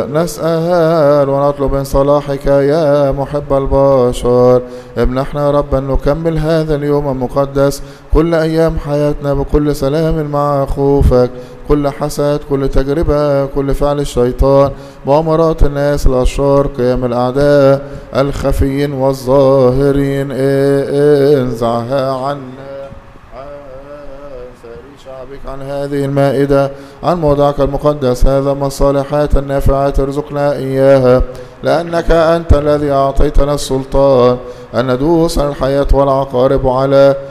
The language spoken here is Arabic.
نسأل ونطلب من صلاحك يا محب البشر. امنحنا يا رب أن نكمل هذا اليوم المقدس كل أيام حياتنا بكل سلام مع خوفك، كل حسد، كل تجربة، كل فعل الشيطان، مؤامرات الناس الأشرار، قيام الأعداء الخفيين والظاهرين، انزعها عنا شعبك عن هذه المائدة، عن موضعك المقدس هذا من الصالحات النافعات ارزقنا إياها، لأنك أنت الذي أعطيتنا السلطان أن ندوس على الحياة والعقارب وعلى